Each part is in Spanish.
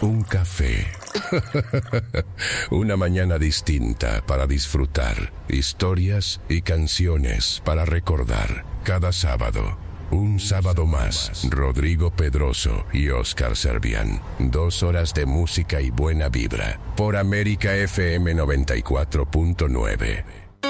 un café. Una mañana distinta para disfrutar. Historias y canciones para recordar. Cada sábado, un sábado más. Rodrigo Pedroso y Oscar Servián. 2 horas de música y buena vibra. Por América FM 94.9.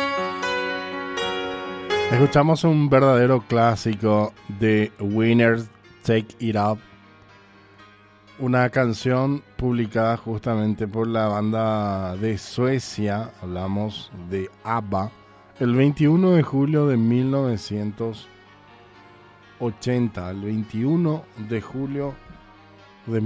Escuchamos un verdadero clásico de Winners Take It Up, una canción publicada justamente por la banda de Suecia, hablamos de ABBA, el 21 de julio de 1980. El 21 de julio de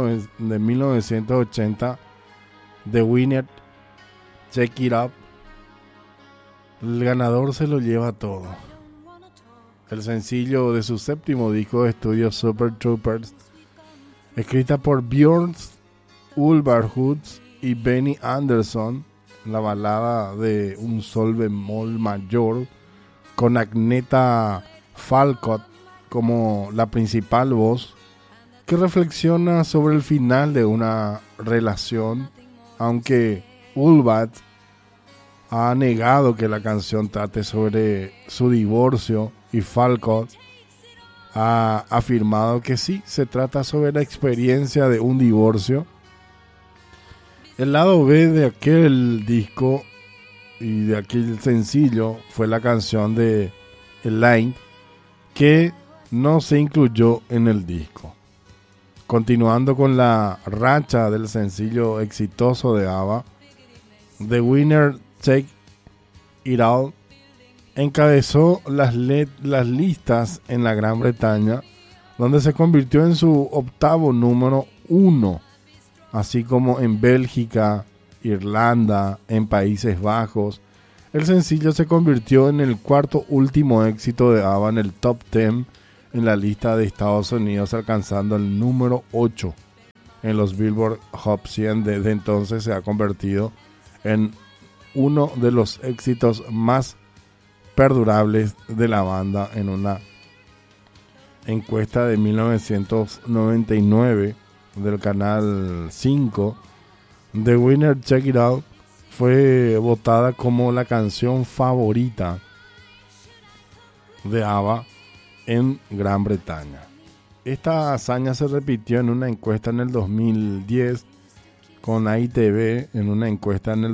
1980, The Winners Take It Up. El ganador se lo lleva todo. El sencillo de su séptimo disco de estudio, Super Troopers, escrita por Björn Ulvaeus y Benny Andersson, la balada de un sol bemol mayor, con Agneta Falkot como la principal voz, que reflexiona sobre el final de una relación, aunque Ulvaeus ha negado que la canción trate sobre su divorcio, y Falcott ha afirmado que sí, se trata sobre la experiencia de un divorcio. El lado B de aquel disco y de aquel sencillo fue la canción de Elaine, que no se incluyó en el disco. Continuando con la racha del sencillo exitoso de ABBA, The Winner Take It All encabezó las listas en la Gran Bretaña, donde se convirtió en su octavo número 1, así como en Bélgica, Irlanda, en Países Bajos. El sencillo se convirtió en el cuarto último éxito de ABBA en el top 10 en la lista de Estados Unidos, alcanzando el número 8 en los Billboard Hot 100. Desde entonces se ha convertido en uno de los éxitos más perdurables de la banda. En una encuesta de 1999 del canal 5, The Winner Check It Out fue votada como la canción favorita de ABBA en Gran Bretaña. Esta hazaña se repitió en una encuesta en el 2010 con AITV, en una encuesta en el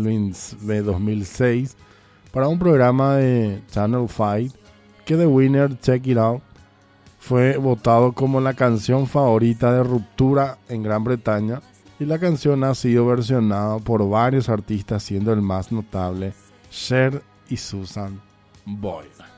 2006 para un programa de Channel 5, que The Winner Check It Out fue votado como la canción favorita de ruptura en Gran Bretaña, y la canción ha sido versionada por varios artistas, siendo el más notable Cher y Susan Boyle.